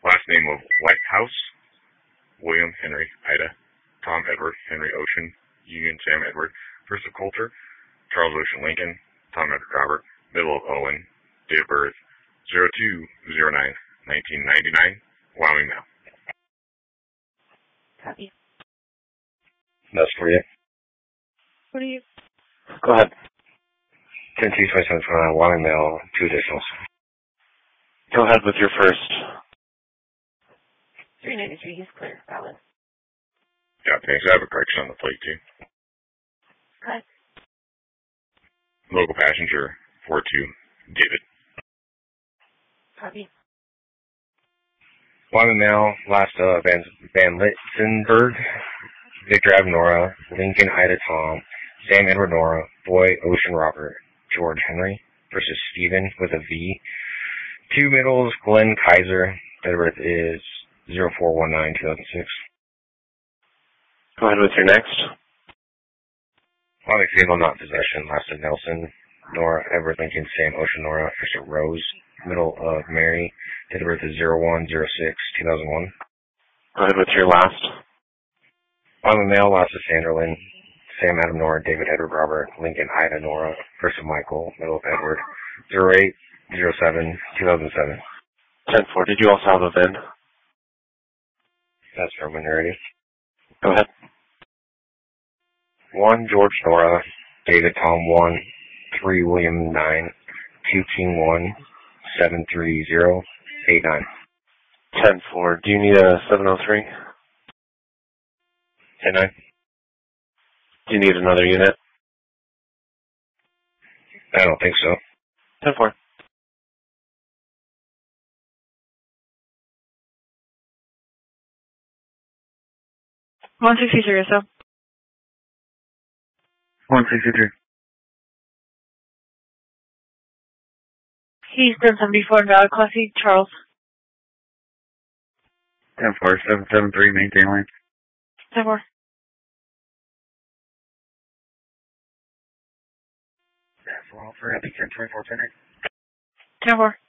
Last name of Lighthouse, William Henry Ida, Tom Edward Henry Ocean, Union Sam Edward, First of Coulter, Charles Ocean Lincoln, Tom Edward Robert, Middle of Owen, date of birth 02/09/1999, Wyoming Mail. Copy. That's for you. What do you? Go ahead. 10/2/27/29, Wyoming Mail, 2 additionals. Go ahead with your first. 393 is clear. Valid. Yeah, thanks. I have a correction on the plate, too. Cut. Local passenger 42, David. Copy. Wyoming Mail, last Van Litzenberg, Victor Ave Nora, Lincoln Ida Tom, Sam Edward Nora, Boy Ocean Robert, George Henry versus Stephen with a V. 2 middles, Glenn Kaiser, date of birth is 04/19/2006. Go ahead with your next. Wyoming Fatal Not Possession, last of Nelson, Nora Edward Lincoln, Sam Ocean Nora, Fisher Rose, middle of Mary, date of birth is 01/06/2001. Go ahead with your last. Wyoming Mail, last of Sanderlin, Sam Adam Nora, David Edward Robert, Lincoln Ida Nora, first of Michael, middle of Edward, 08/07/2007. 10-4. Did you also have a VIN? That's from when you're ready. Go ahead. 1 George Nora, David Tom 1, 3 William 9, 2 King 1, 73089. 10-4. Do you need a 703? 10-9. Do you need another unit? I don't think so. 10-4. 163 or so. 163. Eastern 74 Valid Classy, Charles. 10-4, 773, maintain line. 10-4. For Epic 10-24, 10-8. 10-4.